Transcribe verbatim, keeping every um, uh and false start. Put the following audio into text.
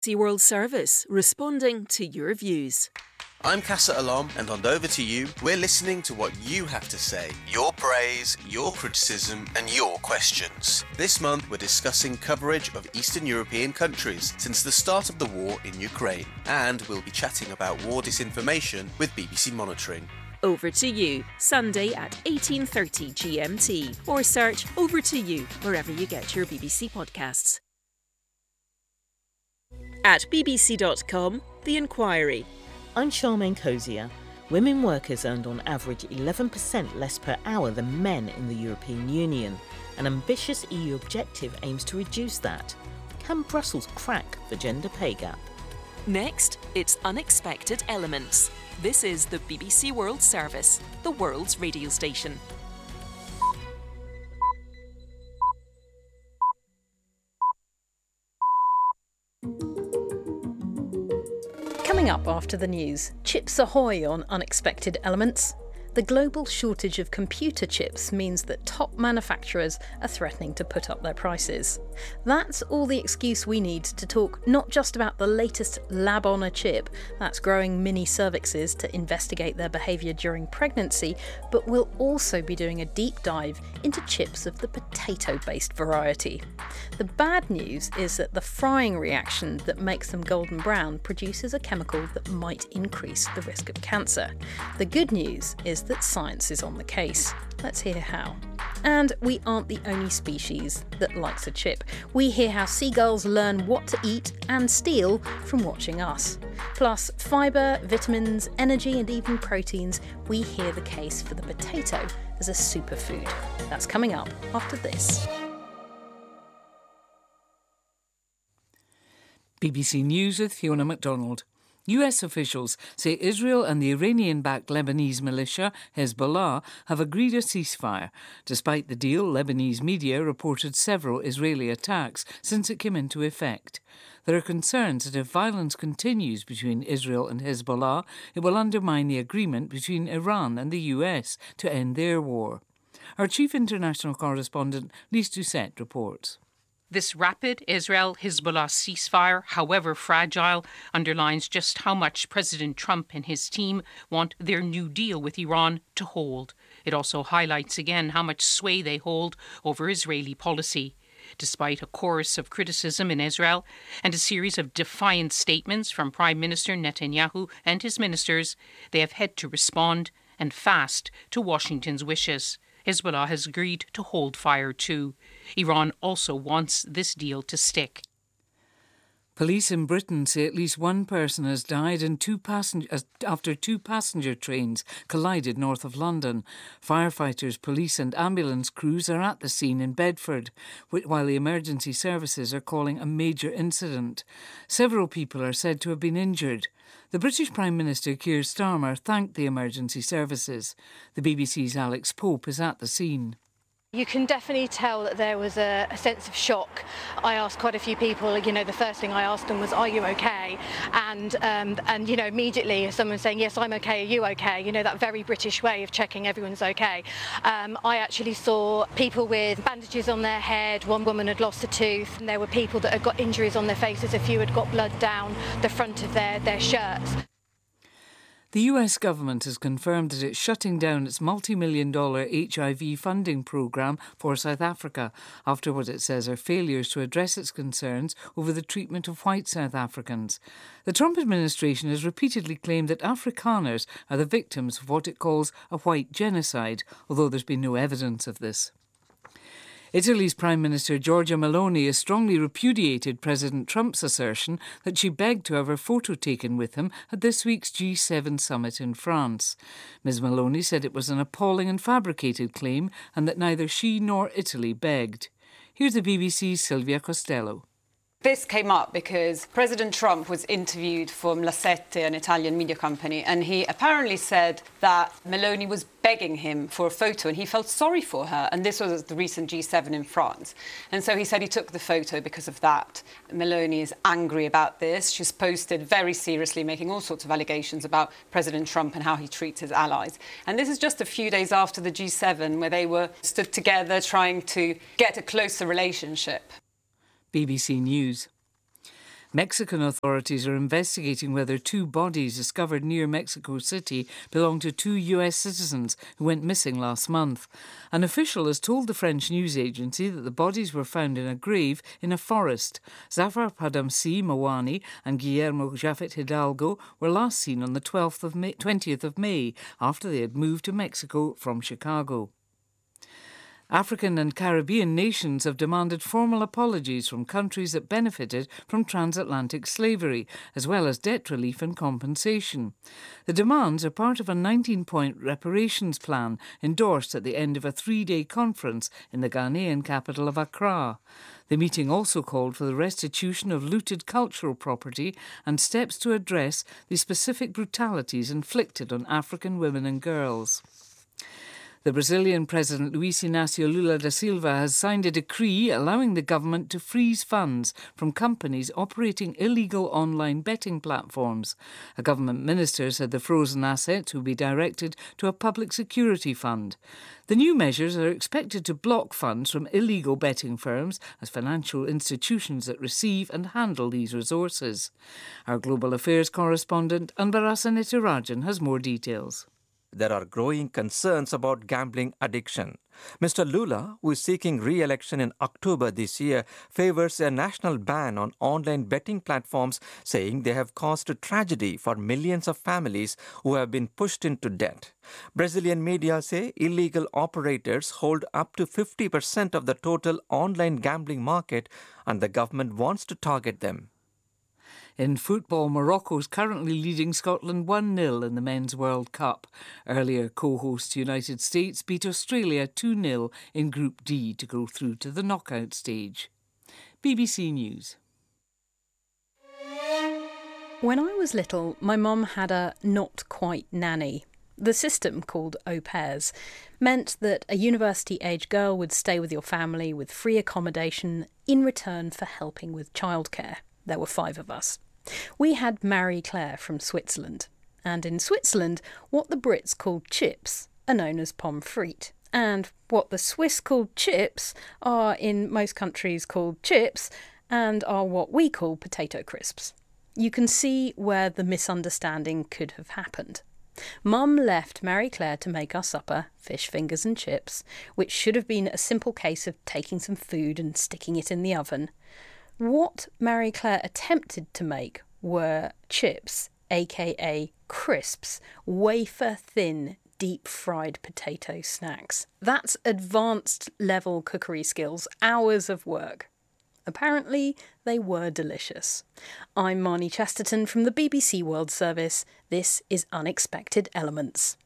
B B C World Service, responding to your views. I'm Casa Alam, and on Over to You, we're listening to what you have to say. Your praise, your criticism, and your questions. This month, we're discussing coverage of Eastern European countries since the start of the war in Ukraine. And we'll be chatting about war disinformation with B B C Monitoring. Over to You, Sunday at eighteen thirty G M T. Or search Over to You wherever you get your B B C podcasts. At b b c dot com, The Inquiry. I'm Charmaine Cozier. Women workers earned on average eleven percent less per hour than men in the European Union. An ambitious E U objective aims to reduce that. Can Brussels crack the gender pay gap? Next, it's Unexpected Elements. This is the B B C World Service, the world's radio station. Coming up after the news, chips ahoy on Unexpected Elements. The global shortage of computer chips means that top manufacturers are threatening to put up their prices. That's all the excuse we need to talk not just about the latest lab-on a chip that's growing mini cervixes to investigate their behaviour during pregnancy, but we'll also be doing a deep dive into chips of the potato-based variety. The bad news is that the frying reaction that makes them golden brown produces a chemical that might increase the risk of cancer. The good news is that science is on the case. Let's hear how. And we aren't the only species that likes a chip. We hear how seagulls learn what to eat and steal from watching us. Plus, fibre, vitamins, energy and even proteins, we hear the case for the potato as a superfood. That's coming up after this. B B C News with Fiona MacDonald. U S officials say Israel and the Iranian-backed Lebanese militia Hezbollah have agreed a ceasefire. Despite the deal, Lebanese media reported several Israeli attacks since it came into effect. There are concerns that if violence continues between Israel and Hezbollah, it will undermine the agreement between Iran and the U S to end their war. Our chief international correspondent, Lise Doucette, reports. This rapid Israel-Hezbollah ceasefire, however fragile, underlines just how much President Trump and his team want their new deal with Iran to hold. It also highlights again how much sway they hold over Israeli policy. Despite a chorus of criticism in Israel and a series of defiant statements from Prime Minister Netanyahu and his ministers, they have had to respond, and fast, to Washington's wishes. Hezbollah has agreed to hold fire too. Iran also wants this deal to stick. Police in Britain say at least one person has died and two passengers after two passenger trains collided north of London. Firefighters, police and ambulance crews are at the scene in Bedford, while the emergency services are calling a major incident. Several people are said to have been injured. The British Prime Minister Keir Starmer thanked the emergency services. The B B C's Alex Pope is at the scene. You can definitely tell that there was a, a sense of shock. I asked quite a few people, you know, the first thing I asked them was, are you okay? And, um, and you know, immediately someone saying, yes, I'm okay, are you okay? You know, that very British way of checking everyone's okay. Um, I actually saw people with bandages on their head. One woman had lost a tooth. And there were people that had got injuries on their faces. A few had got blood down the front of their, their shirts. The U S government has confirmed that it's shutting down its multi-million dollar H I V funding programme for South Africa after what it says are failures to address its concerns over the treatment of white South Africans. The Trump administration has repeatedly claimed that Afrikaners are the victims of what it calls a white genocide, although there's been no evidence of this. Italy's Prime Minister Giorgia Meloni has strongly repudiated President Trump's assertion that she begged to have her photo taken with him at this week's G seven summit in France. Miz Meloni said it was an appalling and fabricated claim and that neither she nor Italy begged. Here's the B B C's Silvia Costello. This came up because President Trump was interviewed from La Sette, an Italian media company, and he apparently said that Meloni was begging him for a photo and he felt sorry for her. And this was at the recent G seven in France. And so he said he took the photo because of that. Meloni is angry about this. She's posted very seriously, making all sorts of allegations about President Trump and how he treats his allies. And this is just a few days after the G seven, where they were stood together trying to get a closer relationship. B B C News. Mexican authorities are investigating whether two bodies discovered near Mexico City belong to two U S citizens who went missing last month. An official has told the French news agency that the bodies were found in a grave in a forest. Zafar Padamsi Mawani and Guillermo Jafet Hidalgo were last seen on the twelfth of May, twentieth of May after they had moved to Mexico from Chicago. African and Caribbean nations have demanded formal apologies from countries that benefited from transatlantic slavery, as well as debt relief and compensation. The demands are part of a nineteen-point reparations plan endorsed at the end of a three-day conference in the Ghanaian capital of Accra. The meeting also called for the restitution of looted cultural property and steps to address the specific brutalities inflicted on African women and girls. The Brazilian President Luiz Inácio Lula da Silva has signed a decree allowing the government to freeze funds from companies operating illegal online betting platforms. A government minister said the frozen assets will be directed to a public security fund. The new measures are expected to block funds from illegal betting firms as financial institutions that receive and handle these resources. Our global affairs correspondent Anbarasan Itirajan has more details. There are growing concerns about gambling addiction. Mister Lula, who is seeking re-election in October this year, favours a national ban on online betting platforms, saying they have caused a tragedy for millions of families who have been pushed into debt. Brazilian media say illegal operators hold up to fifty percent of the total online gambling market, and the government wants to target them. In football, Morocco is currently leading Scotland one nil in the Men's World Cup. Earlier, co-host United States beat Australia two nil in Group D to go through to the knockout stage. B B C News. When I was little, my mum had a not-quite nanny. The system, called au pairs, meant that a university-age girl would stay with your family with free accommodation in return for helping with childcare. There were five of us. We had Marie Claire from Switzerland. And in Switzerland, what the Brits called chips are known as pommes frites. And what the Swiss called chips are in most countries called chips and are what we call potato crisps. You can see where the misunderstanding could have happened. Mum left Marie Claire to make our supper, fish fingers and chips, which should have been a simple case of taking some food and sticking it in the oven. What Marie Claire attempted to make were chips, aka crisps, wafer-thin, deep-fried potato snacks. That's advanced level cookery skills, hours of work. Apparently, they were delicious. I'm Marnie Chesterton from the B B C World Service. This is Unexpected Elements.